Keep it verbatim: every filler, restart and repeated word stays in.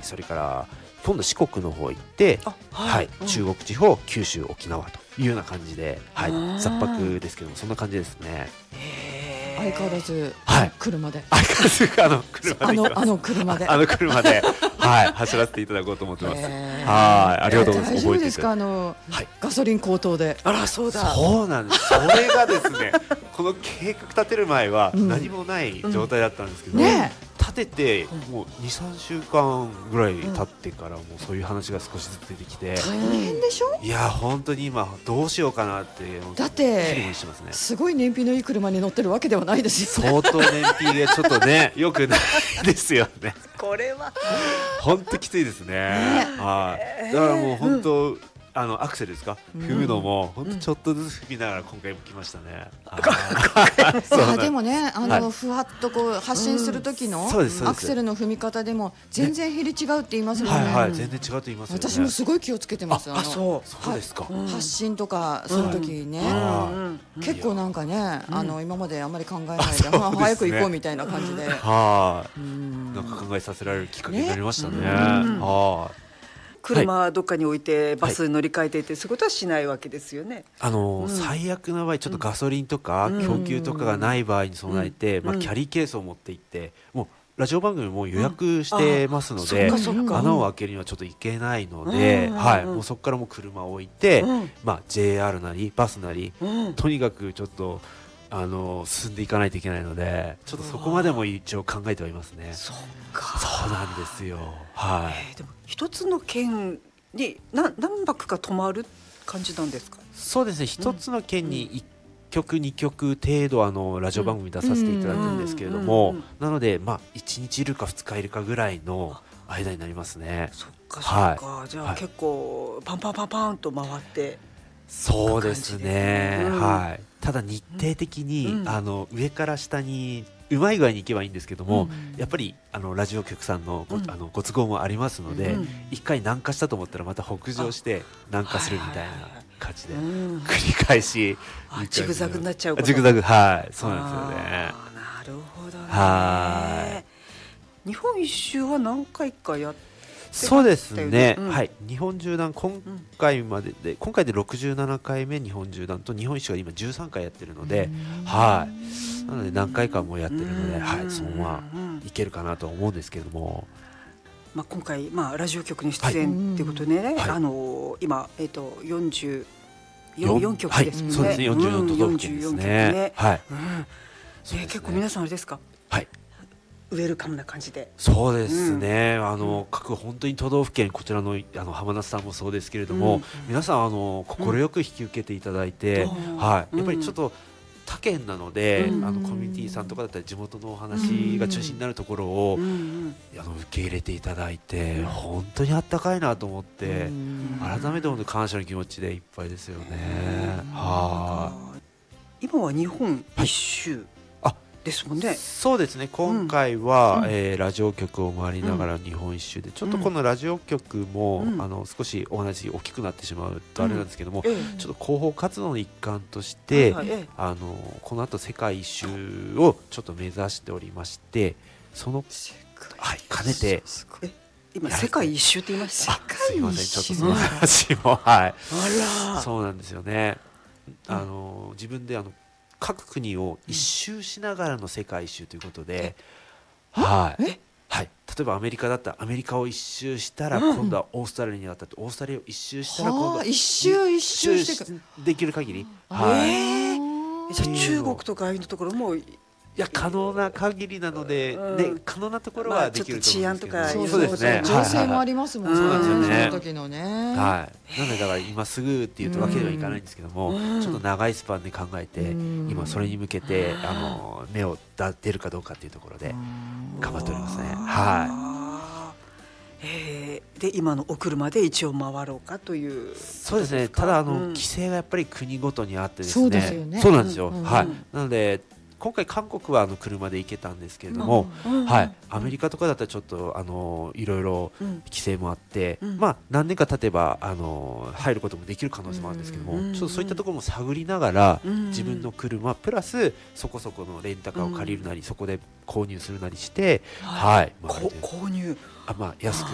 それから今度四国の方行って、 あ、はいはいうん中国地方、九州、沖縄というような感じで、はいうん雑泊ですけども、そんな感じですね。 へー相変わらず、 はい車で相変わらずあの車あのあで行きます。 の車であの車で、はい、走らせていただこうと思ってます。 へーはい、ありがとうございます。 大丈夫ですか、 覚あの、 えていただいて。 ガソリン高騰で。 あらそうだはい、そうなんです。それがですね、この計画立てる前はうん何もない状態だったんですけど、 ね立ててもうに、さんしゅうかんぐらい経ってからもうそういう話が少しずつ出てきて、 大変でしょ。 いや本当に今どうしようかなってだってキリキリしてますね。 すごい燃費のいい車に乗ってるわけではないですよね。 相当燃費がちょっとね良くないですよね。 これは本当きついですね。はい。だからもう本当、あのアクセルですか、 うん踏むのも本当ちょっとずつ踏みながら今回も来ましたね。はいそうなんいやでもね、あの、 はいふわっとこう発進する時のそうですそうですアクセルの踏み方でも全然減り違うって言いますよね。 はいはい、全然違うと言いますよね。 私もすごい気をつけてます。 あのそうそうですか。 うん発信とかする時にね、 はうん結構なんかね、あの今まであんまり考えないで、 あそうですねまあ早く行こうみたいな感じで。 はい、 うんなんか考えさせられるきっかけになりましたね。 ねうんはい。 車どっかに置いてバス乗り換えてってそういうことはしないわけですよね。 あのーうん最悪な場合ちょっとガソリンとかうん供給とかがない場合に備えて、 うんまあ、キャリーケースを持って行ってもうラジオ番組も予約してますので、 うんあそっかそっか穴を開けるにはちょっといけないので、 うんはい、 うんもうそこからもう車を置いて、 うんまあ、ジェイアール なりバスなり、 うんとにかくちょっとあの進んでいかないといけないのでちょっとそこまでも一応考えてはいますね。 そっかそうなんですよ。はい。 えーでも一つの県に何何泊か泊まる感じなんですか。 そうですね。一つの県にいっきょくにきょく程度あのラジオ番組出させていただくんですけれども、 うんうんうんなのでまあいちにちいるかふつかいるかぐらいの間になりますね。 そっかそっか、じゃあはい結構パンパンパンパンと回ってそうですね。 うんはい。ただ日程的に、 うんあの上から下にうまい具合に行けばいいんですけども、 うんやっぱりあのラジオ局さんのご,、 うんあのご都合もありますので、 うん一回南下したと思ったらまた北上して南下するみたいな感じでうん繰り返し、 あジグザグになっちゃうことジグザグ、はい、そうなんですよね。 あーなるほどね。 は日本一周は何回かやってそうですね、 うんはい、日本縦断今回までで今回でろくじゅうななかいめ日本縦断と日本一周が今じゅうさんかいやってるので、はい、なので何回かもやってるので、 うんはい、そのままうんいけるかなとは思うんですけれども、 まあ、今回、まあ、ラジオ局に出演ということでね、 はいあの今、えっと、よんじゅうよんよんきょくですね、 はい、そうですね、よんじゅうよん都道府県ですうんよんじゅうよんきょくねね。 はい、 うんそうですねね結構皆さんあれですか、 はい、 ウェルカムな感じで。 そうですね、あの各本当に都道府県こちらのあの浜夏さんもそうですけれども、 うん皆さんあの快く引き受けていただいて、 うんはい、 うんやっぱりちょっと他県なので、 うんあのコミュニティさんとかだったり地元のお話が中心になるところを、 うんうんあの受け入れていただいて、本当にあったかいなと思って、改めて本当に感謝の気持ちでいっぱいですよね。は今は日本一周あですもんい、 ね。 そうですね、今回は、 うんえーラジオ局を回りながら日本一周で、ちょっとこのラジオ局も、 うんあの少しお話大きくなってしまうとあれなんですけども、 ええちょっと広報活動の一環として、 はいはいええあのこの後世界一周をちょっと目指しておりまして、その、はい、兼ねて、 え今世界一周って言いました。 あすいません、ちょっとそ世界の話も、はい、 あらそうなんですよね。あの自分であの各国を一周しながらの世界一周ということで、はい、はい、例えばアメリカだったらアメリカを一周したら、今度はオーストラリアに渡ってオーストラリアを一周したら今度ははあ一周一周していくできる限り、はい、 ええじゃあ中国とかああいうところもいや可能な限りなので、 うんね、可能なところまあはできると思うんですけど、 ちょっと治安とかそうですね、 情勢もありりますもんはいはいはいね、 そうですよねその時のね。 はい、なのでだから今すぐっていうわけではいかないんですけども、 うんちょっと長いスパンで考えて、 うん今それに向けてあの目を出るかどうかっていうところで頑張っておりますね。はあーえーで今のお車で一応回ろうかというい、そうですね。ただあの、 うん規制がやっぱり国ごとにあってですね。 そうですよねそうなんですよ。 うんうんはい。なので今回韓国はあの車で行けたんですけれども、 うんはい、アメリカとかだったらちょっとあのいろいろうん規制もあって、 うんまあ何年か経てばあの入ることもできる可能性もあるんですけども、 うんちょっとそういったところも探りながら、 うん自分の車プラスそこそこのレンタカーを借りるなり、そこで購入するなりして、はい、回るこという購入あまあ安く